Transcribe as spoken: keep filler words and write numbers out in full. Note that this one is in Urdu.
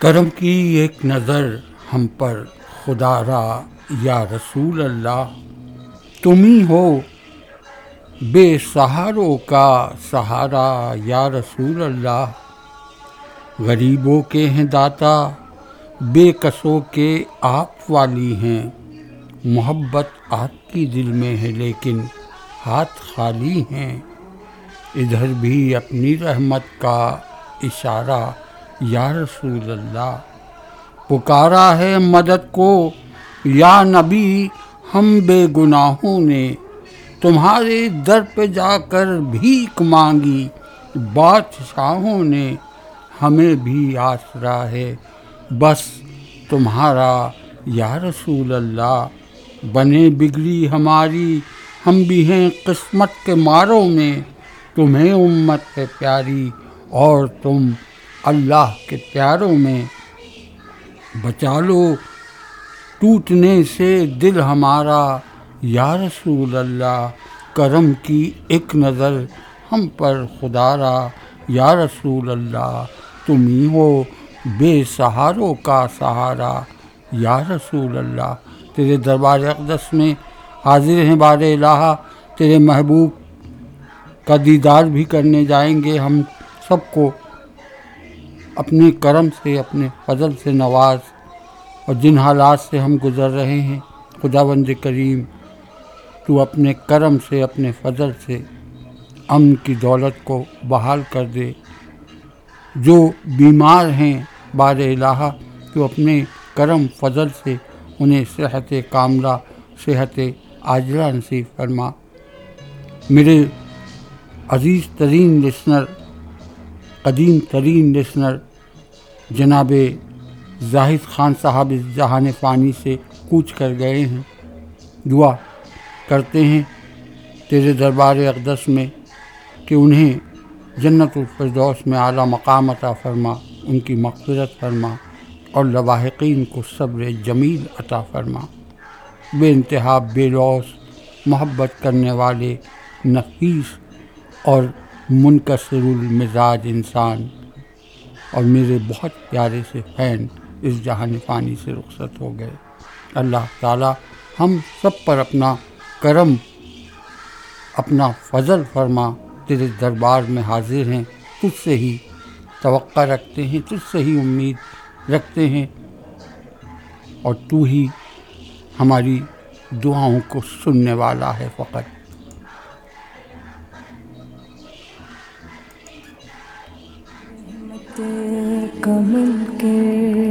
کرم کی ایک نظر ہم پر خدا را یا رسول اللہ، تم ہی ہو بے سہاروں کا سہارا یا رسول اللہ. غریبوں کے ہیں داتا، بے کسوں کے آپ والی ہیں. محبت آپ کی دل میں ہے لیکن ہاتھ خالی ہیں. ادھر بھی اپنی رحمت کا اشارہ یا رسول اللہ. پکارا ہے مدد کو یا نبی ہم بے گناہوں نے. تمہارے در پہ جا کر بھیک مانگی بادشاہوں نے. ہمیں بھی آسرا ہے بس تمہارا یا رسول اللہ. بنے بگڑی ہماری ہم بھی ہیں قسمت کے ماروں میں. تمہیں امت ہے پیاری اور تم اللہ کے پیاروں میں. بچا لو ٹوٹنے سے دل ہمارا یا رسول اللہ. کرم کی ایک نظر ہم پر خدا را یا رسول اللہ. تم ہی ہو بے سہاروں کا سہارا یا رسول اللہ. تیرے دربار اقدس میں حاضر ہیں بار الہ، تیرے محبوب کا دیدار بھی کرنے جائیں گے. ہم سب کو اپنے کرم سے اپنے فضل سے نواز، اور جن حالات سے ہم گزر رہے ہیں خداوند کریم تو اپنے کرم سے اپنے فضل سے امن کی دولت کو بحال کر دے. جو بیمار ہیں بار الہ تو اپنے کرم فضل سے انہیں صحت کاملہ صحت عاجلہ نصیب فرما. میرے عزیز ترین لسنر، قدیم ترین لسنر جناب زاہد خان صاحب اس جہان فانی سے کوچ کر گئے ہیں. دعا کرتے ہیں تیرے دربار اقدس میں کہ انہیں جنت الفردوس میں اعلیٰ مقام عطا فرما، ان کی مغفرت فرما اور لواحقین کو صبر جمیل عطا فرما. بے انتہا بے لوث محبت کرنے والے نفیس اور منکسر المزاج انسان اور میرے بہت پیارے سے فین اس جہان فانی سے رخصت ہو گئے. اللہ تعالی ہم سب پر اپنا کرم اپنا فضل فرما. تیرے دربار میں حاضر ہیں، تجھ سے ہی توقع رکھتے ہیں، تجھ سے ہی امید رکھتے ہیں، اور تو ہی ہماری دعاؤں کو سننے والا ہے فقط. کمل کے